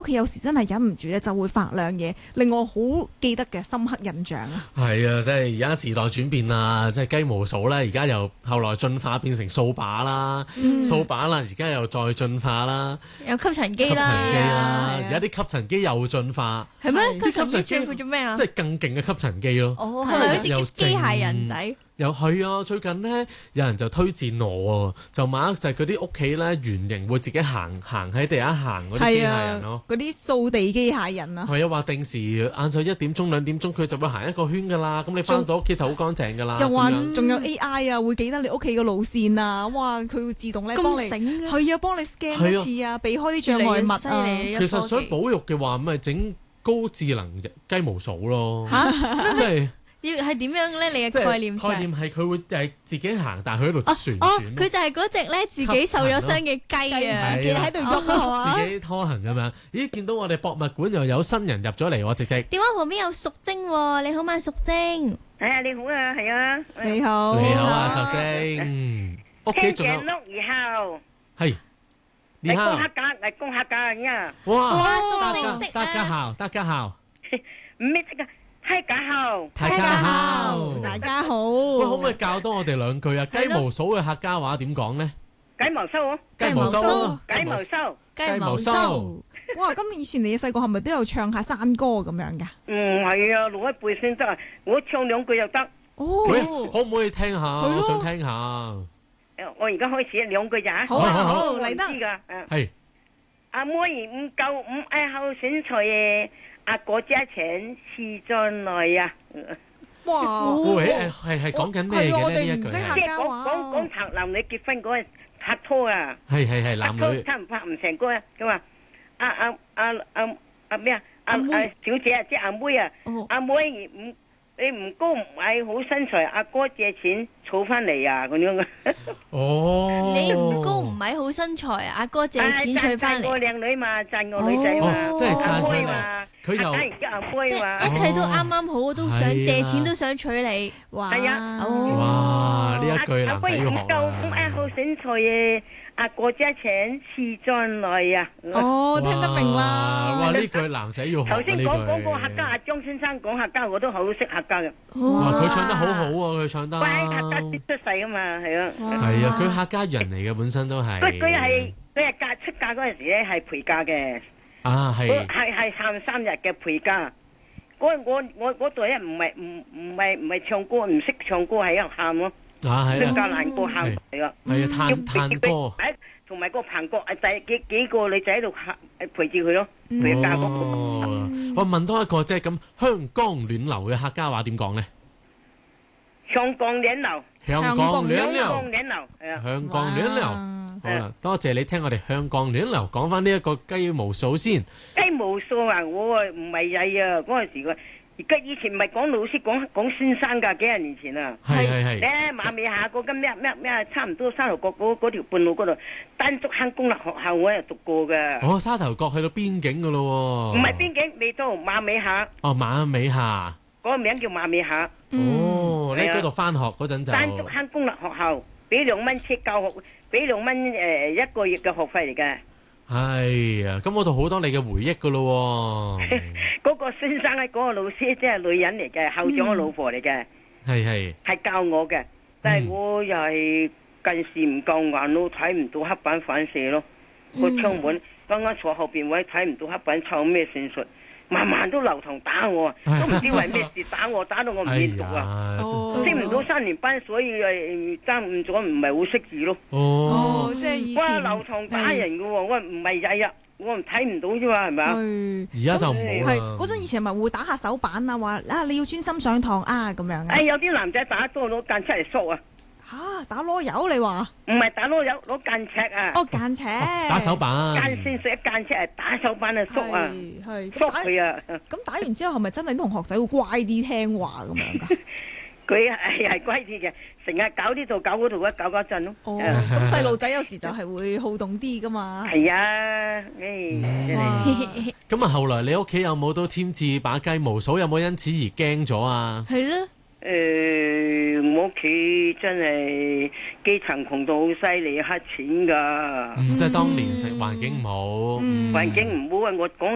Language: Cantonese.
佢有時真係忍唔住咧，就會發亮嘢，令我好記得嘅深刻印象啊！ 係啊，即係而家時代轉變啦，即係雞毛掃咧，而家又後來進化變成掃把啦，掃把啦，而家又再進化啦， 有吸塵機啦， 而家啲吸塵機又進化， 係咩？ 啲吸塵機做咩啊？ 即係更勁嘅吸塵機咯， 哦，係咪好似叫機械人仔？ 又係啊！最近咧，有人就推薦我喎，就買一隻嗰啲屋企咧圓形會自己行喺地下行嗰啲機械人咯， 嗰啲掃地機械人啊， 係啊，話定時晏晝1點鐘2點鐘佢就會行一個圈噶啦，咁你翻到屋企就好乾淨噶啦。 就話仲有 AI 啊，會記得你屋企嘅路線啊，哇！佢會自動咧幫你，係啊，幫你 scan 一次啊，避開啲障礙物啊。 其實想保育嘅話，咪整高智能雞毛掃咯，即係。 要係點樣咧？你嘅概念上？ 概念係佢會自己行，但係佢喺度旋轉。 佢就係嗰隻咧自己受咗傷嘅雞啊，自己喺度喐啊， 自己拖行咁樣。咦，見到我哋博物館又有新人入咗嚟喎，直直。 電話旁邊有淑貞喎，你好嘛，淑貞？ 係啊，你好啊，係啊。 你好。 你好啊，淑貞。屋企仲有。 天井屋二號。 係。 嚟攻客家，嚟攻客家呀！ 哇！ 淑貞識啊。 大家好，大家好。 唔咩識啊？大家好， 大家好， 大家好。 喂，可唔可以教多我哋2句啊？雞毛掃嘅客家話點講咧？ 雞毛掃， 雞毛掃， 雞毛掃， 雞毛掃。 哇！咁以前你細個係咪都有唱下山歌咁樣噶？ 係啊，老一輩先得啊，我唱2句又得。 哦，可唔可以聽下？我想聽下。 我而家開始2句咋？ 好啊，好嚟得。 係。 阿妹唔夠唔愛好身材嘅。阿哥加錢試進來呀！ 哇！ 喂，係講緊咩嘅呢一句？ 即係講談男女結婚嗰陣拍拖啊！ 係男女拍唔拍唔成歌啊！佢話阿咩啊？阿小姐啊，即係阿妹啊！阿妹你唔高唔矮好身材，阿哥借錢儲翻嚟啊！咁樣嘅。 哦， 你唔高唔矮好身材，阿哥借錢儲翻嚟。 讚我靚女嘛，讚我女仔嘛， 即係讚佢嘛。 佢又即係一切都啱啱好，都想借錢都想娶你。哇！ 係啊！ 哇！呢一句男仔要學啦。 咁愛好身材嘅阿哥加錢試進來啊！ 哦，聽得明啦。 哇！呢句男仔要學。頭先講個客家阿張先生講客家，我都好識客家嘅。 哇！佢唱得好好啊！佢唱得。 佢喺客家出世噶嘛，係啊。 係啊，佢客家人嚟嘅，本身都係。 佢係出嫁嗰陣時咧係陪嫁嘅。 啊，係喊3日嘅陪嫁。我嗰度咧唔係唱歌，唔識唱歌係喺度喊咯。 啊，係比較難過喊嚟噶。 係啊，嘆歌。 同埋個彭國幾個女仔喺度陪住佢咯，陪佢嫁嗰個。 我問多一個啫，咁香江暖流嘅客家話點講咧？ 香江暖流。 香江暖流。 係啊。 香江暖流。好啦，多謝你聽我哋香港暖流講翻呢一個雞毛掃先。 雞毛掃啊！我啊唔係曳啊，嗰陣時個而家以前唔係講老師講先生㗎，幾廿年前啊。 係。 咧馬尾下嗰間咩，差唔多沙頭角嗰條半路嗰度，丹竹坑公立學校我又讀過㗎。 哦，沙頭角去到邊境㗎咯喎。 唔係邊境，未到馬尾下。 哦，馬尾下。 嗰個名叫馬尾下。 哦，你喺嗰度翻學嗰陣就。 丹竹坑公立學校。俾2蚊車教學，俾2蚊1個月嘅學費嚟嘅。 係啊，咁嗰度好多你嘅回憶噶咯。 嗰個先生咧，嗰個老師即係女人嚟嘅，校長嘅老婆嚟嘅。係教我嘅，但係我又係近視唔夠眼咯，睇唔到黑板反射咯。個窗門剛剛坐後邊位睇唔到黑板，湊咩算術？晚晚都留堂打我，都唔知為咩事打我，打到我唔認讀啊！升唔到3年班，所以爭誤咗，唔係好識字咯。 哦，即係以前。 哇！留堂打人嘅喎，我唔係曳啊，我唔睇唔到啫嘛，係咪啊？ 而家就唔好啦。 嗰陣以前咪會打下手板啊，話你要專心上堂啊咁樣啊。 有啲男仔打多攞間尺嚟縮啊！ 吓，打籮柚你話？ 唔係打籮柚，攞間尺啊！ 哦，間尺。 打手板。 間先食一間尺係打手板啊，縮啊，縮佢啊！ 咁打完之後係咪真係啲同學仔會乖啲聽話咁樣噶？ 佢係乖啲嘅，成日搞呢度搞嗰度搞嗰陣咯。 哦，咁細路仔有時就係會好動啲噶嘛。 係啊， 咁啊，後來你屋企有冇都添置把雞毛掃？有冇因此而驚咗啊？ 係咯。 我屋企真係基層窮到好犀利，乞錢㗎。 即係當年食環境唔好。 環境唔好啊！我講